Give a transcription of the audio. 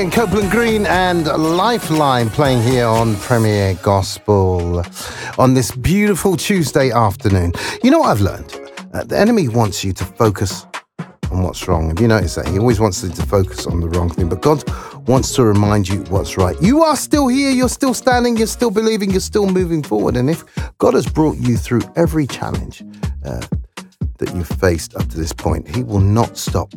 Copeland Green and Lifeline playing here on Premier Gospel on this beautiful Tuesday afternoon. You know what I've learned? The enemy wants you to focus on what's wrong. Have you noticed that? He always wants you to focus on the wrong thing, but God wants to remind you what's right. You are still here, you're still standing, you're still believing, you're still moving forward. And if God has brought you through every challenge that you've faced up to this point, He will not stop